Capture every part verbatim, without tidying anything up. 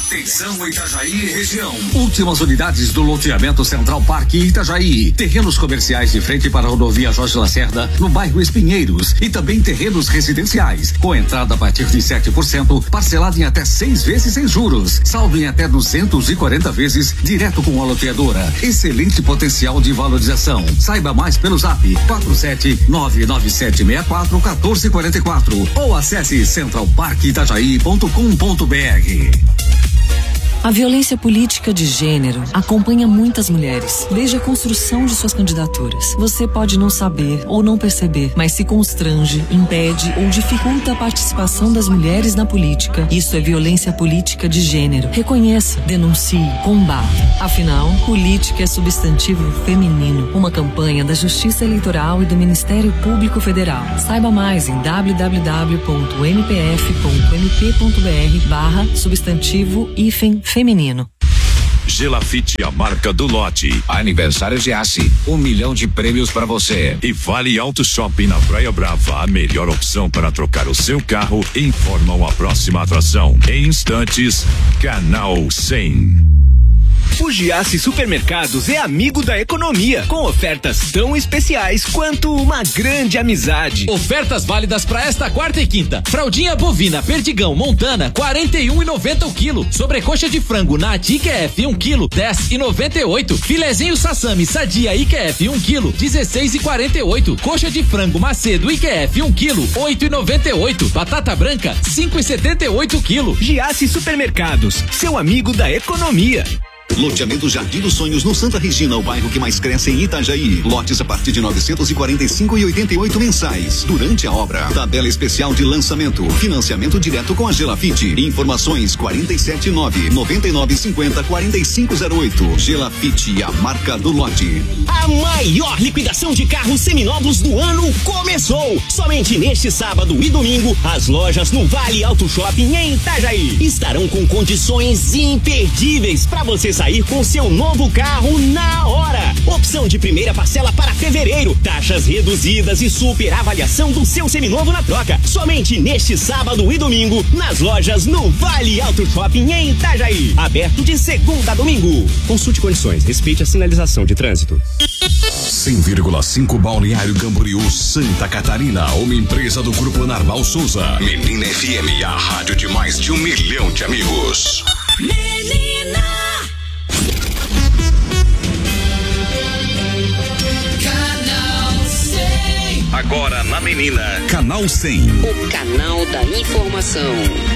Atenção Itajaí e região. Últimas unidades do loteamento Central Parque Itajaí. Terrenos comerciais de frente para a rodovia Jorge Lacerda, no bairro Espinheiros. E também terrenos residenciais, com entrada a partir de sete por cento, parcelado em até seis vezes sem juros. Saldo em até duzentos e quarenta vezes, direto com a loteadora. Excelente potencial de valorização. Saiba mais pelo zap quatro sete nove nove sete seis quatro um quatro quatro quatro ou acesse central parque itajaí ponto com ponto br. A violência política de gênero acompanha muitas mulheres, desde a construção de suas candidaturas. Você pode não saber ou não perceber, mas se constrange, impede ou dificulta a participação das mulheres na política. Isso é violência política de gênero. Reconheça, denuncie, combata. Afinal, política é substantivo feminino. Uma campanha da Justiça Eleitoral e do Ministério Público Federal. Saiba mais em w w w ponto m p f ponto m p ponto b r barra substantivo hífen feminino. Gelafite, a marca do lote. Aniversário Giasse, um milhão de prêmios para você. E Vale Auto Shopping na Praia Brava, a melhor opção para trocar o seu carro. Informam a próxima atração. Em instantes, Canal cem. O Giasse Supermercados é amigo da economia, com ofertas tão especiais quanto uma grande amizade. Ofertas válidas para esta quarta e quinta. Fraldinha bovina Perdigão Montana, quarenta e um e noventa o quilo. Sobrecoxa de frango Nat I Q F um quilo, dez e noventa e oito. Filezinho Sassami Sadia I Q F um quilo, dezesseis e quarenta e oito. Coxa de frango Macedo I Q F um quilo, oito e noventa e oito. Batata branca, cinco e setenta e oito o quilo. Giasse Supermercados, seu amigo da economia. Loteamento Jardim dos Sonhos no Santa Regina, o bairro que mais cresce em Itajaí. Lotes a partir de novecentos e quarenta e cinco e oitenta e oito mensais. Durante a obra, tabela especial de lançamento. Financiamento direto com a Gelafite. Informações quarenta e sete nove noventa e nove cinquenta quarenta e cinco zero oito. Gelafite, a marca do lote. A maior liquidação de carros seminovos do ano começou. Somente neste sábado e domingo, as lojas no Vale Auto Shopping em Itajaí estarão com condições imperdíveis para você sair com seu novo carro na hora. Opção de primeira parcela para fevereiro, taxas reduzidas e super avaliação do seu seminovo na troca. Somente neste sábado e domingo, nas lojas no Vale Auto Shopping em Itajaí. Aberto de segunda a domingo. Consulte condições, respeite a sinalização de trânsito. cem vírgula cinco Balneário Camboriú, Santa Catarina, uma empresa do Grupo Narval Souza. Menina F M, a rádio de mais de um milhão de amigos. Menina! Agora na Menina, Canal cem. O canal da informação.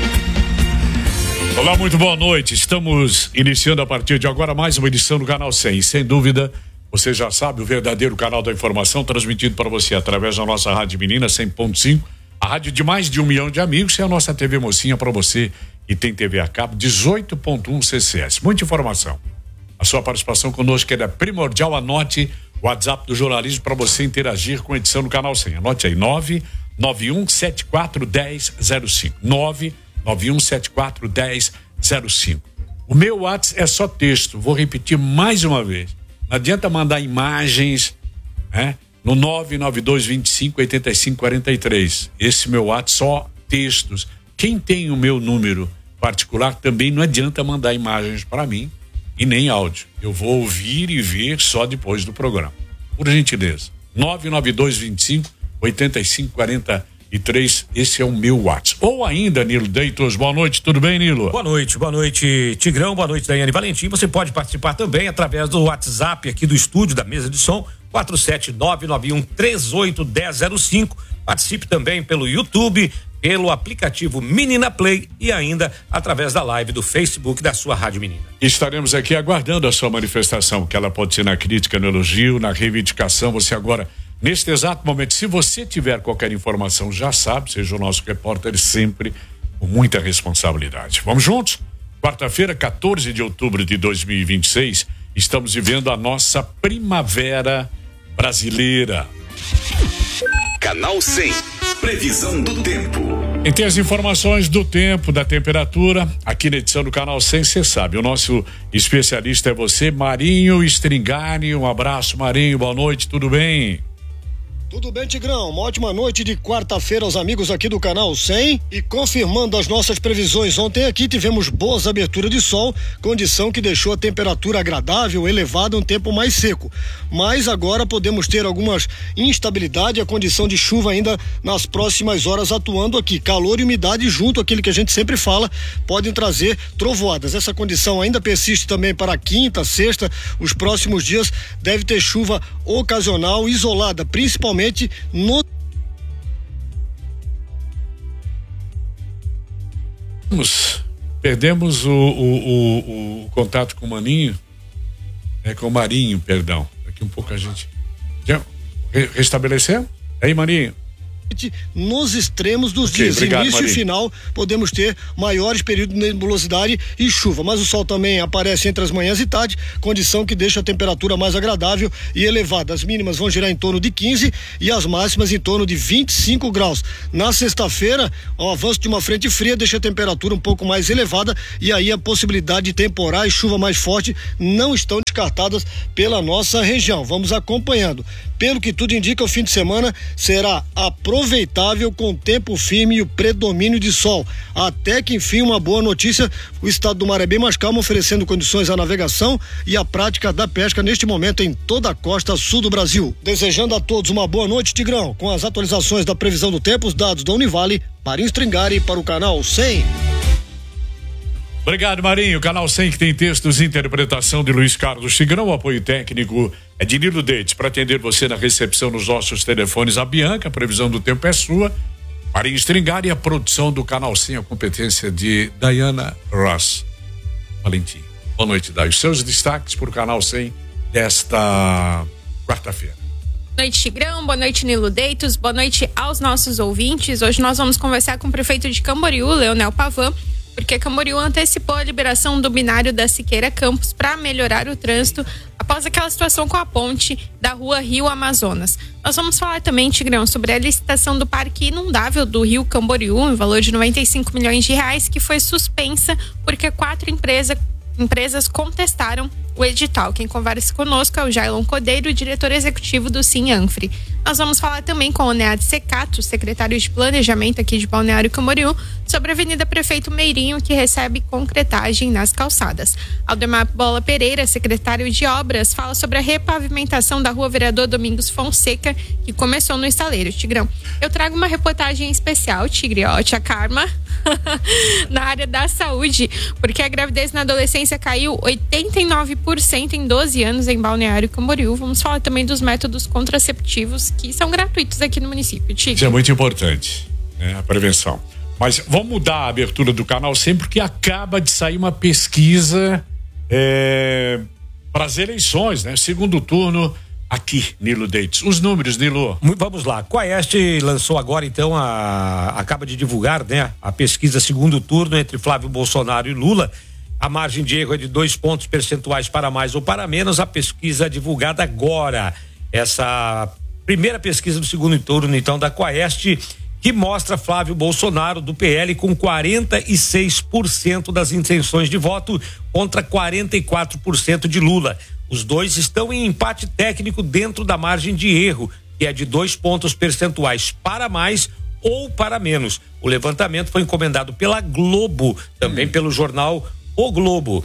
Olá, muito boa noite. Estamos iniciando a partir de agora mais uma edição do Canal cem. Sem dúvida, você já sabe, o verdadeiro canal da informação transmitido para você através da nossa Rádio Menina cem ponto cinco, a rádio de mais de um milhão de amigos, e a nossa T V Mocinha para você que tem T V a cabo, dezoito ponto um C C S. Muita informação. A sua participação conosco é primordial. Anote o WhatsApp do jornalismo para você interagir com a edição do Canal cem. Anote aí, nove nove um sete quatro um zero zero cinco. nove nove um sete quatro um zero zero cinco. O meu WhatsApp é só texto. Vou repetir mais uma vez. Não adianta mandar imagens, né? No nove nove dois dois cinco oito cinco quatro três. Esse meu WhatsApp só textos. Quem tem o meu número particular também não adianta mandar imagens para mim e nem áudio. Eu vou ouvir e ver só depois do programa. Por gentileza. nove nove dois dois cinco oito cinco quatro três. Esse é o meu WhatsApp. Ou ainda, Nilo Deitos. Boa noite, tudo bem, Nilo? Boa noite, boa noite, Tigrão. Boa noite, Daiane Valentim. Você pode participar também através do WhatsApp aqui do estúdio, da mesa de som, quatro sete nove nove um três oito um zero zero cinco. Participe também pelo YouTube, pelo aplicativo Menina Play e ainda através da live do Facebook da sua Rádio Menina. Estaremos aqui aguardando a sua manifestação, que ela pode ser na crítica, no elogio, na reivindicação. Você agora, neste exato momento, se você tiver qualquer informação, já sabe, seja o nosso repórter sempre com muita responsabilidade. Vamos juntos? Quarta-feira, quatorze de outubro de dois mil e vinte e seis, estamos vivendo a nossa primavera brasileira. Canal cem. Previsão do tempo. E tem as informações do tempo, da temperatura, aqui na edição do Canal cem, você sabe, o nosso especialista é você, Marinho Stringari. Um abraço, Marinho, boa noite, tudo bem? Tudo bem, Tigrão? Uma ótima noite de quarta-feira aos amigos aqui do Canal cem e confirmando as nossas previsões. Ontem aqui tivemos boas aberturas de sol, condição que deixou a temperatura agradável, elevada, um tempo mais seco. Mas agora podemos ter algumas instabilidade, a condição de chuva ainda nas próximas horas atuando aqui. Calor e umidade junto àquilo que a gente sempre fala, podem trazer trovoadas. Essa condição ainda persiste também para quinta, sexta, os próximos dias deve ter chuva ocasional, isolada, principalmente no perdemos o, o, o, o contato com o Maninho, é com o Marinho, perdão. Daqui um pouco a gente já restabelecemos. Aí, Marinho. Nos extremos dos okay, dias, obrigado, início Marinho. e final, podemos ter maiores períodos de nebulosidade e chuva, mas o sol também aparece entre as manhãs e tarde, condição que deixa a temperatura mais agradável e elevada. As mínimas vão girar em torno de quinze e as máximas em torno de vinte e cinco graus. Na sexta-feira, o avanço de uma frente fria deixa a temperatura um pouco mais elevada e aí a possibilidade de temporais, chuva mais forte não estão descartadas pela nossa região. Vamos acompanhando. Pelo que tudo indica, o fim de semana será aproveitável com tempo firme e o predomínio de sol. Até que enfim, uma boa notícia, o estado do mar é bem mais calmo, oferecendo condições à navegação e à prática da pesca neste momento em toda a costa sul do Brasil. Desejando a todos uma boa noite, Tigrão, com as atualizações da previsão do tempo, os dados da Univale, Marinho Stringari para o Canal cem. Obrigado, Marinho. Canal cem que tem textos e interpretação de Luiz Carlos Tigrão. O apoio técnico é de Nilo Dates. Para atender você na recepção nos nossos telefones, a Bianca, a previsão do tempo é sua. Marinho Stringari, a produção do Canal cem, a competência de Diana Ross. Valentim. Boa noite, Dai. Os seus destaques para o Canal cem desta quarta-feira. Boa noite, Tigrão. Boa noite, Nilo Deitos. Boa noite aos nossos ouvintes. Hoje nós vamos conversar com o prefeito de Camboriú, Leonel Pavan, porque Camboriú antecipou a liberação do binário da Siqueira Campos para melhorar o trânsito após aquela situação com a ponte da rua Rio Amazonas. Nós vamos falar também, Tigrão, sobre a licitação do parque inundável do Rio Camboriú, em valor de noventa e cinco milhões de reais, que foi suspensa porque quatro empresa, empresas contestaram o edital. Quem conversa conosco é o Jailon Codeiro, diretor executivo do Sinanfre. Nós vamos falar também com o Nead Secato, secretário de planejamento aqui de Balneário Camboriú, sobre a Avenida Prefeito Meirinho, que recebe concretagem nas calçadas. Aldemar Bola Pereira, secretário de obras, fala sobre a repavimentação da rua Vereador Domingos Fonseca, que começou no estaleiro. Tigrão, eu trago uma reportagem especial, Tigre, ó, tia Karma, na área da saúde, porque a gravidez na adolescência caiu oitenta e nove por cento em doze anos em Balneário Camboriú. Vamos falar também dos métodos contraceptivos que são gratuitos aqui no município. Tigre. Isso é muito importante, né? A prevenção. Mas vamos mudar a abertura do Canal cem, porque acaba de sair uma pesquisa é, para as eleições, né? Segundo turno aqui, Nilo Dates. Os números, Nilo. Vamos lá. A Quaest lançou agora, então, a, acaba de divulgar, né? A pesquisa segundo turno entre Flávio Bolsonaro e Lula. A margem de erro é de dois pontos percentuais para mais ou para menos. A pesquisa divulgada agora. Essa primeira pesquisa do segundo turno, então, da Quaest, que mostra Flávio Bolsonaro do P L com quarenta e seis por cento das intenções de voto contra quarenta e quatro por cento de Lula. Os dois estão em empate técnico dentro da margem de erro, que é de dois pontos percentuais para mais ou para menos. O levantamento foi encomendado pela Globo, também hum. pelo jornal O Globo.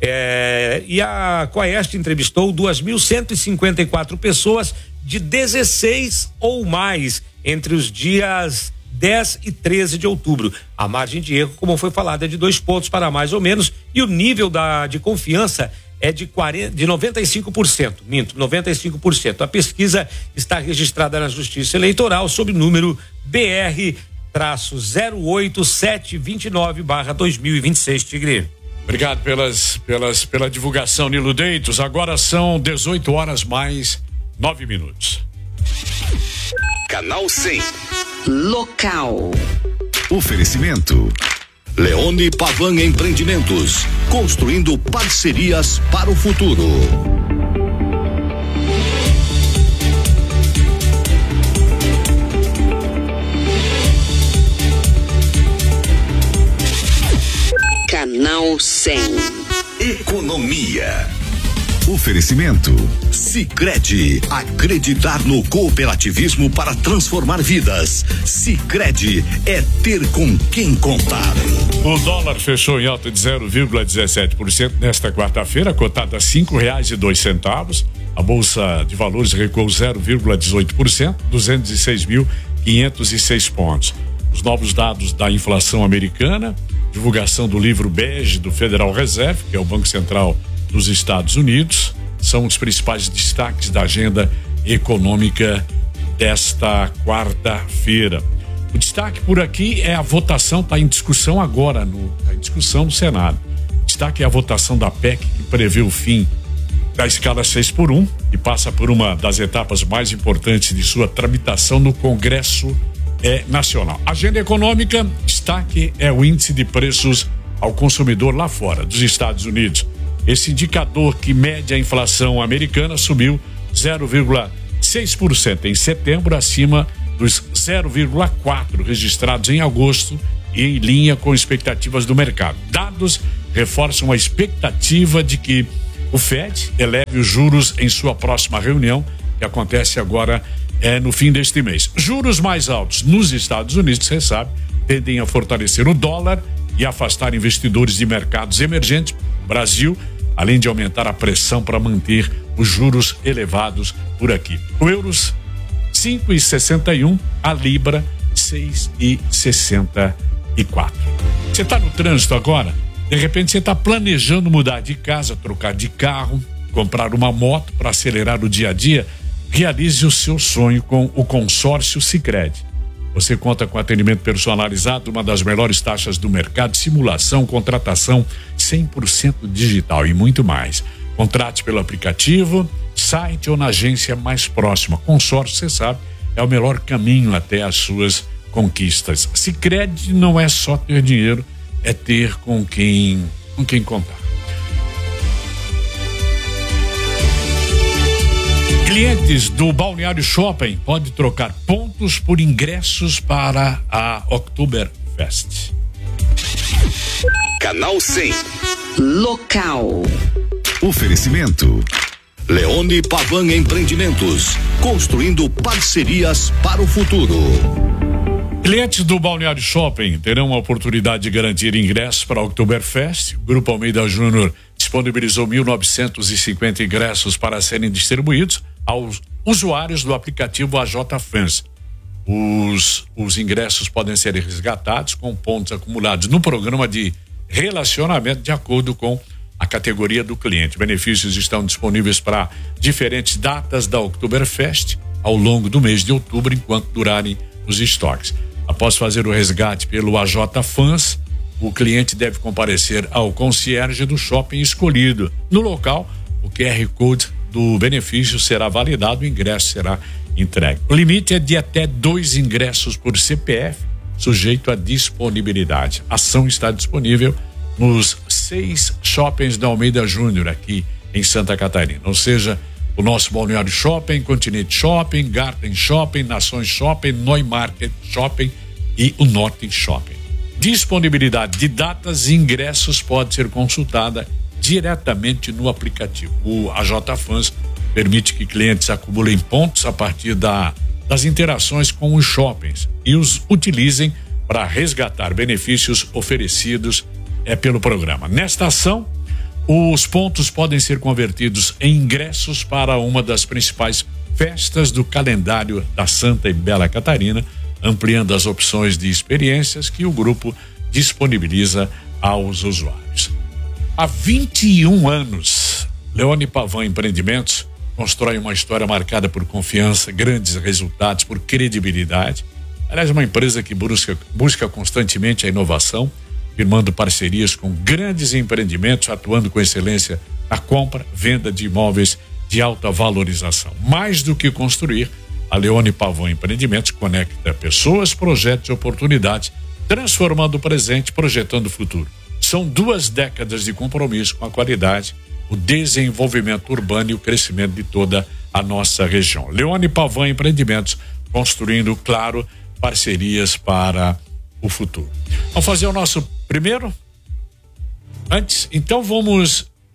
É, e a Quaest entrevistou duas mil cento e cinquenta e quatro pessoas de dezesseis ou mais entre os dias dez e treze de outubro. A margem de erro, como foi falado, é de dois pontos para mais ou menos, e o nível da, de confiança é de, quarenta, de noventa e cinco por cento. Minto, noventa e cinco por cento. A pesquisa está registrada na Justiça Eleitoral sob número B R zero oito sete dois nove barra dois mil e vinte e seis, Tigre. Obrigado pelas, pelas, pela divulgação, Nilo Deitos. Agora são dezoito horas mais nove minutos. Canal cem. Local. Oferecimento. Leone Pavan Empreendimentos. Construindo parcerias para o futuro. Canal cem. Economia. Oferecimento Sicredi, acreditar no cooperativismo para transformar vidas. Sicredi é ter com quem contar. O dólar fechou em alta de zero vírgula dezessete por cento nesta quarta-feira, cotada a cinco reais e dois centavos. A bolsa de valores recuou zero vírgula dezoito por cento, duzentos e seis mil quinhentos e seis pontos. Os novos dados da inflação americana, divulgação do livro bege do Federal Reserve, que é o Banco Central dos Estados Unidos, são os principais destaques da agenda econômica desta quarta-feira. O destaque por aqui é a votação, está em discussão agora, no, tá em discussão no Senado. O destaque é a votação da P E C, que prevê o fim da escala seis por um e passa por uma das etapas mais importantes de sua tramitação no Congresso é, Nacional. Agenda econômica, destaque é o índice de preços ao consumidor lá fora, dos Estados Unidos. Esse indicador que mede a inflação americana subiu zero vírgula seis por cento em setembro, acima dos zero vírgula quatro por cento registrados em agosto e em linha com expectativas do mercado. Dados reforçam a expectativa de que o Fed eleve os juros em sua próxima reunião, que acontece agora é, no fim deste mês. Juros mais altos nos Estados Unidos, você sabe, tendem a fortalecer o dólar e afastar investidores de mercados emergentes. Brasil, além de aumentar a pressão para manter os juros elevados por aqui. O euros cinco e sessenta e um, a libra seis e sessenta e quatro. Você está no trânsito agora? De repente você está planejando mudar de casa, trocar de carro, comprar uma moto para acelerar o dia a dia. Realize o seu sonho com o consórcio Sicredi. Você conta com atendimento personalizado, uma das melhores taxas do mercado, simulação, contratação cem por cento digital e muito mais. Contrate pelo aplicativo, site ou na agência mais próxima. Consórcio, você sabe, é o melhor caminho até as suas conquistas. Sicredi não é só ter dinheiro, é ter com quem, com quem contar. Clientes do Balneário Shopping podem trocar pontos por ingressos para a Oktoberfest. Canal cem. Local. Oferecimento Leone Pavan Empreendimentos, construindo parcerias para o futuro. Clientes do Balneário Shopping terão a oportunidade de garantir ingressos para a Oktoberfest. O Grupo Almeida Júnior disponibilizou mil novecentos e cinquenta ingressos para serem distribuídos aos usuários do aplicativo A J Fans. Os, os ingressos podem ser resgatados com pontos acumulados no programa de relacionamento de acordo com a categoria do cliente. Benefícios estão disponíveis para diferentes datas da Oktoberfest ao longo do mês de outubro, enquanto durarem os estoques. Após fazer o resgate pelo A J Fans, o cliente deve comparecer ao concierge do shopping escolhido. No local, o Q R Code do benefício será validado, o ingresso será entregue. O limite é de até dois ingressos por C P F, sujeito à disponibilidade. A ação está disponível nos seis shoppings da Almeida Júnior aqui em Santa Catarina, ou seja, o nosso Balneário Shopping, Continente Shopping, Garten Shopping, Nações Shopping, Neumarket Shopping e o Norte Shopping. Disponibilidade de datas e ingressos pode ser consultada diretamente no aplicativo. O A J Fans permite que clientes acumulem pontos a partir da, das interações com os shoppings e os utilizem para resgatar benefícios oferecidos é, pelo programa. Nesta ação, os pontos podem ser convertidos em ingressos para uma das principais festas do calendário da Santa e Bela Catarina, ampliando as opções de experiências que o grupo disponibiliza aos usuários. Há vinte e um anos, Leone Pavan Empreendimentos constrói uma história marcada por confiança, grandes resultados, por credibilidade. Aliás, uma empresa que busca, busca constantemente a inovação, firmando parcerias com grandes empreendimentos, atuando com excelência na compra, venda de imóveis de alta valorização. Mais do que construir, a Leone Pavan Empreendimentos conecta pessoas, projetos e oportunidades, transformando o presente, projetando o futuro. São duas décadas de compromisso com a qualidade, o desenvolvimento urbano e o crescimento de toda a nossa região. Leone Pavan Empreendimentos, construindo, claro, parcerias para o futuro. Vamos fazer o nosso primeiro? Antes, então vamos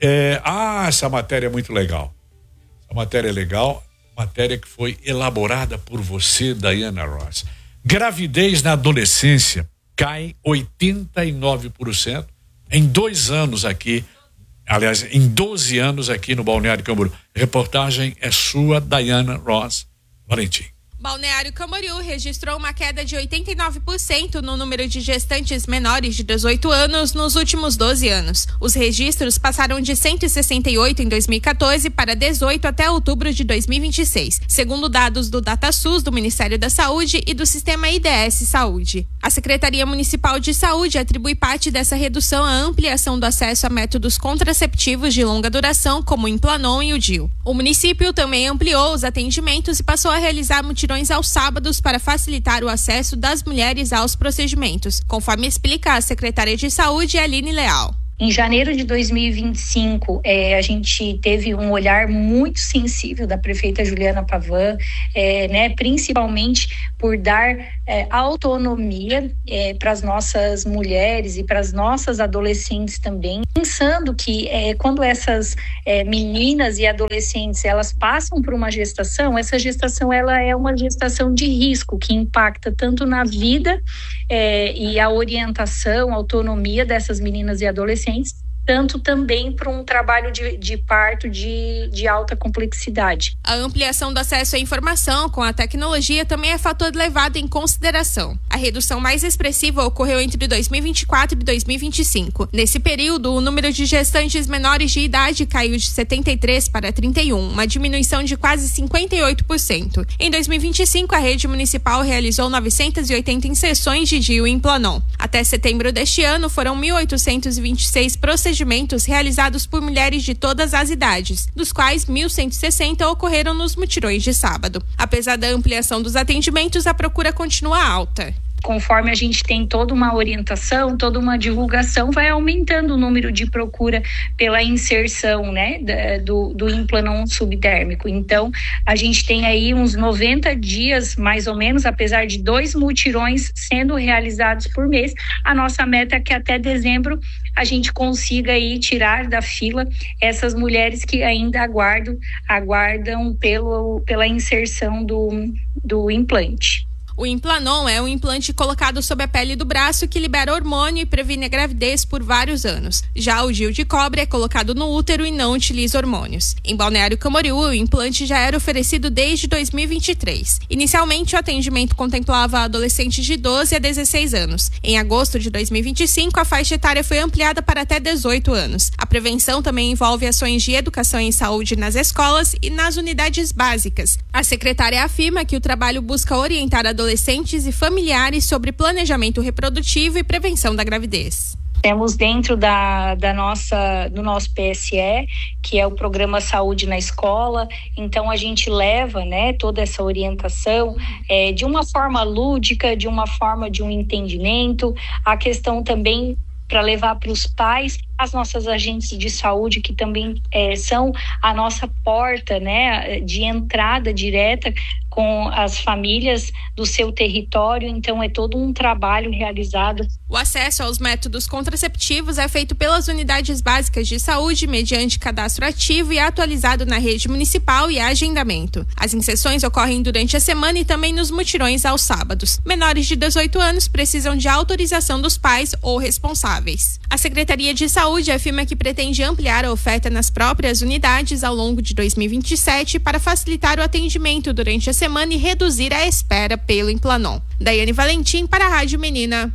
É, ah, essa matéria é muito legal. Essa matéria é legal, matéria que foi elaborada por você, Diana Ross. Gravidez na adolescência cai oitenta e nove por cento em dois anos aqui, aliás, em doze anos aqui no Balneário Camboriú. Reportagem é sua, Diana Ross Valentim. Balneário Camboriú registrou uma queda de oitenta e nove por cento no número de gestantes menores de dezoito anos nos últimos doze anos. Os registros passaram de cento e sessenta e oito em dois mil e quatorze para dezoito até outubro de dois mil e vinte e seis, segundo dados do DataSUS do Ministério da Saúde e do Sistema I D S Saúde. A Secretaria Municipal de Saúde atribui parte dessa redução à ampliação do acesso a métodos contraceptivos de longa duração, como o Implanon e o D I U. O município também ampliou os atendimentos e passou a realizar mutirões aos sábados para facilitar o acesso das mulheres aos procedimentos, conforme explica a secretária de Saúde, Aline Leal. Em janeiro de dois mil e vinte e cinco, é, a gente teve um olhar muito sensível da prefeita Juliana Pavan, é, né, principalmente por dar é, autonomia é, para as nossas mulheres e para as nossas adolescentes também, pensando que é, quando essas é, meninas e adolescentes elas passam por uma gestação, essa gestação ela é uma gestação de risco que impacta tanto na vida é, e a orientação, a autonomia dessas meninas e adolescentes, tanto também para um trabalho de, de parto de, de alta complexidade. A ampliação do acesso à informação com a tecnologia também é fator levado em consideração. A redução mais expressiva ocorreu entre dois mil e vinte e quatro e dois mil e vinte e cinco. Nesse período, o número de gestantes menores de idade caiu de setenta e três para trinta e um, uma diminuição de quase cinquenta e oito por cento. Em dois mil e vinte e cinco, a rede municipal realizou novecentas e oitenta inserções de D I U em Planon. Até setembro deste ano, foram mil oitocentos e vinte e seis procedimentos realizados por mulheres de todas as idades, dos quais mil cento e sessenta ocorreram nos mutirões de sábado. Apesar da ampliação dos atendimentos, a procura continua alta. Conforme a gente tem toda uma orientação, toda uma divulgação, vai aumentando o número de procura pela inserção, né, do, do Implanon subdérmico. Então, a gente tem aí uns noventa dias, mais ou menos, apesar de dois mutirões sendo realizados por mês. A nossa meta é que até dezembro a gente consiga aí tirar da fila essas mulheres que ainda aguardam, aguardam pelo, pela inserção do, do implante. O Implanon é um implante colocado sob a pele do braço que libera hormônio e previne a gravidez por vários anos. Já o D I U de cobre é colocado no útero e não utiliza hormônios. Em Balneário Camboriú, o implante já era oferecido desde dois mil e vinte e três. Inicialmente, o atendimento contemplava adolescentes de doze a dezesseis anos. Em agosto de dois mil e vinte e cinco, a faixa etária foi ampliada para até dezoito anos. A prevenção também envolve ações de educação em saúde nas escolas e nas unidades básicas. A secretária afirma que o trabalho busca orientar adolescentes adolescentes e familiares sobre planejamento reprodutivo e prevenção da gravidez. Temos dentro da, da nossa, do nosso P S E, que é o Programa Saúde na Escola, então a gente leva, né, toda essa orientação é, de uma forma lúdica, de uma forma de um entendimento, a questão também para levar para os pais, as nossas agentes de saúde, que também é, são a nossa porta, né, de entrada direta com as famílias do seu território, então é todo um trabalho realizado. O acesso aos métodos contraceptivos é feito pelas unidades básicas de saúde mediante cadastro ativo e atualizado na rede municipal e agendamento. As inserções ocorrem durante a semana e também nos mutirões aos sábados. Menores de dezoito anos precisam de autorização dos pais ou responsáveis. A Secretaria de Saúde afirma que pretende ampliar a oferta nas próprias unidades ao longo de dois mil e vinte e sete para facilitar o atendimento durante a semana e reduzir a espera pelo Implanon. Daiane Valentim para a Rádio Menina.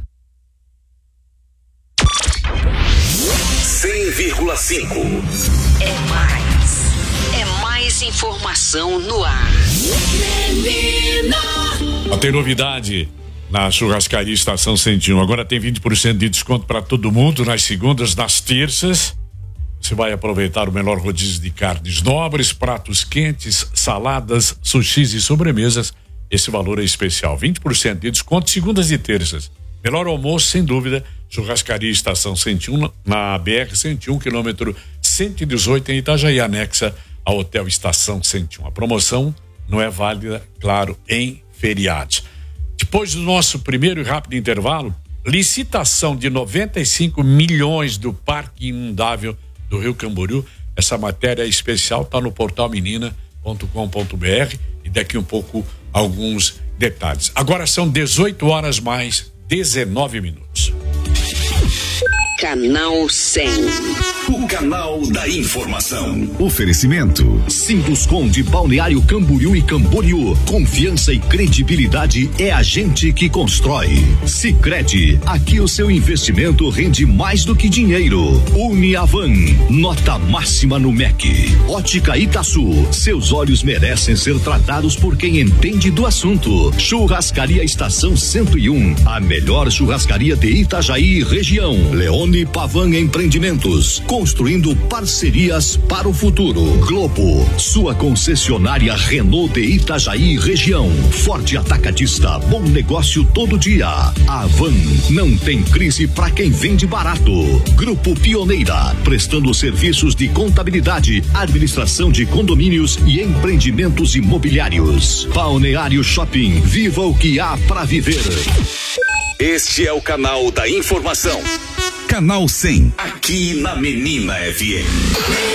cem vírgula cinco. É mais. É mais informação no ar. Menina. Tem novidade na Churrascaria Estação cento e um. Agora tem vinte por cento de desconto para todo mundo nas segundas, nas terças. Você vai aproveitar o melhor rodízio de carnes nobres, pratos quentes, saladas, sushis e sobremesas. Esse valor é especial, vinte por cento de desconto segundas e terças. Melhor almoço, sem dúvida, Churrascaria Estação cento e um, na B R cento e um, quilômetro cento e dezoito, em Itajaí, anexa ao Hotel Estação cento e um. A promoção não é válida, claro, em feriados. Depois do nosso primeiro e rápido intervalo, licitação de noventa e cinco milhões do Parque Inundável do Rio Camboriú. Essa matéria especial está no portal menina ponto com ponto br e daqui um pouco alguns detalhes. Agora são dezoito horas mais dezenove minutos. Canal cem. O canal da informação. Oferecimento Sinduscom de Balneário Camboriú e Camboriú. Confiança e credibilidade é a gente que constrói. Sicredi, aqui o seu investimento rende mais do que dinheiro. Uniavan, nota máxima no M E C. Ótica Itaçu, seus olhos merecem ser tratados por quem entende do assunto. Churrascaria Estação cento e um, a melhor churrascaria de Itajaí e região. Leone Pavan Empreendimentos, construindo parcerias para o futuro. Globo, sua concessionária Renault de Itajaí e região. Forte Atacadista, bom negócio todo dia. Avan, não tem crise para quem vende barato. Grupo Pioneira, prestando serviços de contabilidade, administração de condomínios e empreendimentos imobiliários. Balneário Shopping, viva o que há para viver. Este é o canal da informação. Canal cem. Aqui na Menina F M.